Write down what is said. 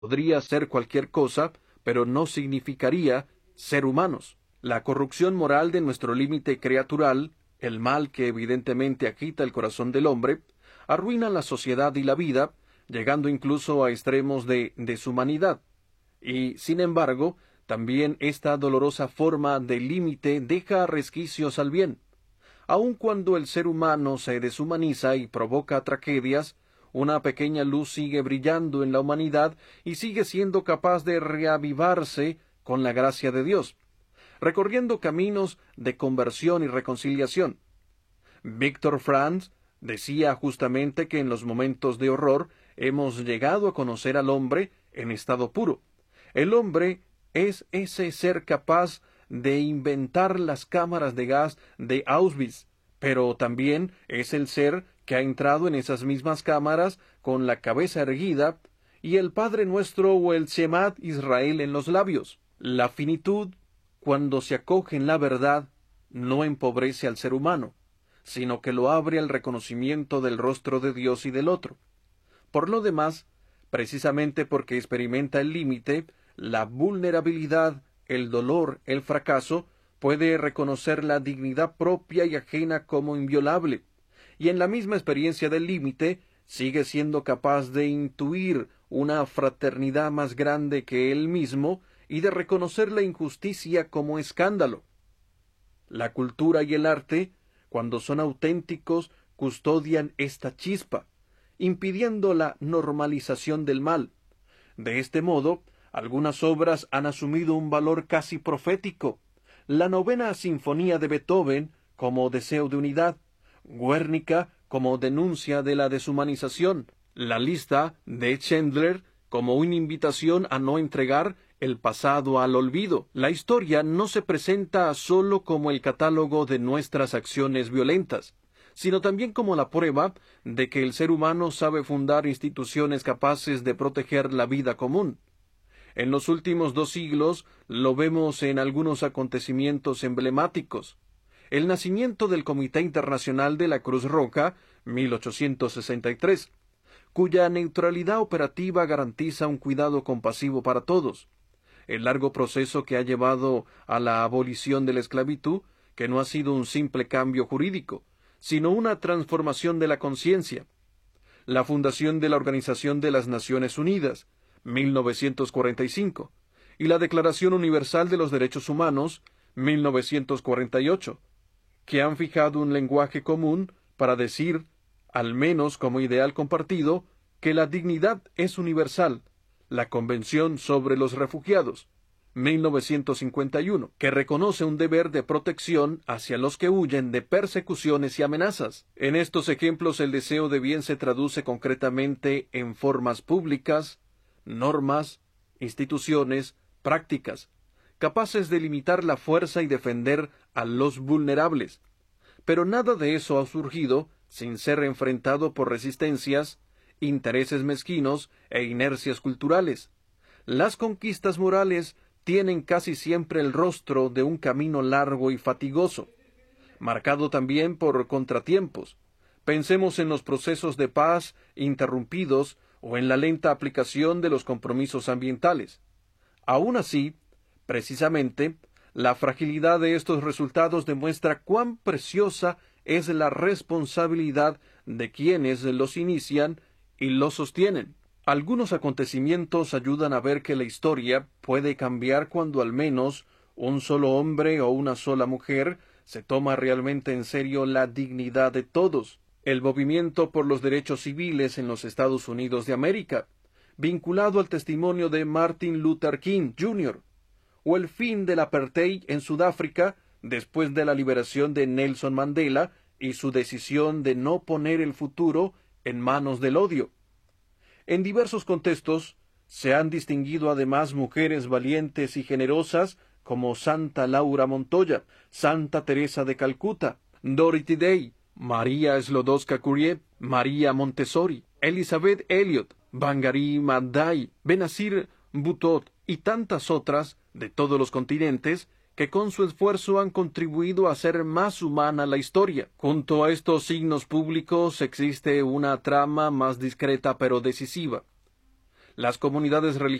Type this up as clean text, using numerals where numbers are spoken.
Podría ser cualquier cosa, pero no significaría ser humanos. La corrupción moral de nuestro límite creatural, el mal que evidentemente agita el corazón del hombre, arruina la sociedad y la vida, llegando incluso a extremos de deshumanidad. Y, sin embargo, también esta dolorosa forma de límite deja resquicios al bien. Aun cuando el ser humano se deshumaniza y provoca tragedias, una pequeña luz sigue brillando en la humanidad y sigue siendo capaz de reavivarse con la gracia de Dios, recorriendo caminos de conversión y reconciliación. Víctor Franz decía justamente que en los momentos de horror hemos llegado a conocer al hombre en estado puro. El hombre es ese ser capaz de inventar las cámaras de gas de Auschwitz, pero también es el ser que ha entrado en esas mismas cámaras con la cabeza erguida y el Padre Nuestro o el Shema Israel en los labios. La finitud, cuando se acoge en la verdad, no empobrece al ser humano, sino que lo abre al reconocimiento del rostro de Dios y del otro. Por lo demás, precisamente porque experimenta el límite, la vulnerabilidad, el dolor, el fracaso, puede reconocer la dignidad propia y ajena como inviolable, y en la misma experiencia del límite sigue siendo capaz de intuir una fraternidad más grande que él mismo y de reconocer la injusticia como escándalo. La cultura y el arte, cuando son auténticos, custodian esta chispa, impidiendo la normalización del mal. De este modo, algunas obras han asumido un valor casi profético. La novena sinfonía de Beethoven como deseo de unidad, Guernica como denuncia de la deshumanización, la lista de Schindler como una invitación a no entregar el pasado al olvido. La historia no se presenta sólo como el catálogo de nuestras acciones violentas, sino también como la prueba de que el ser humano sabe fundar instituciones capaces de proteger la vida común. En los últimos 2 siglos lo vemos en algunos acontecimientos emblemáticos. El nacimiento del Comité Internacional de la Cruz Roja, 1863, cuya neutralidad operativa garantiza un cuidado compasivo para todos. El largo proceso que ha llevado a la abolición de la esclavitud, que no ha sido un simple cambio jurídico, sino una transformación de la conciencia. La fundación de la Organización de las Naciones Unidas, 1945, y la Declaración Universal de los Derechos Humanos, 1948, que han fijado un lenguaje común para decir, al menos como ideal compartido, que la dignidad es universal. La Convención sobre los Refugiados, 1951, que reconoce un deber de protección hacia los que huyen de persecuciones y amenazas. En estos ejemplos el deseo de bien se traduce concretamente en formas públicas, normas, instituciones, prácticas, capaces de limitar la fuerza y defender a los vulnerables. Pero nada de eso ha surgido sin ser enfrentado por resistencias, intereses mezquinos e inercias culturales. Las conquistas morales tienen casi siempre el rostro de un camino largo y fatigoso, marcado también por contratiempos. Pensemos en los procesos de paz interrumpidos o en la lenta aplicación de los compromisos ambientales. Aun así, precisamente, la fragilidad de estos resultados demuestra cuán preciosa es la responsabilidad de quienes los inician y los sostienen. Algunos acontecimientos ayudan a ver que la historia puede cambiar cuando al menos un solo hombre o una sola mujer se toma realmente en serio la dignidad de todos. El movimiento por los derechos civiles en los Estados Unidos de América, vinculado al testimonio de Martin Luther King, Jr., o el fin del apartheid en Sudáfrica después de la liberación de Nelson Mandela y su decisión de no poner el futuro en manos del odio. En diversos contextos se han distinguido además mujeres valientes y generosas como Santa Laura Montoya, Santa Teresa de Calcuta, Dorothy Day, María Sklodowska-Curie, María Montessori, Elizabeth Elliot, Wangari Maathai, Benazir Bhutto y tantas otras de todos los continentes que con su esfuerzo han contribuido a hacer más humana la historia. Junto a estos signos públicos existe una trama más discreta pero decisiva. Las comunidades religiosas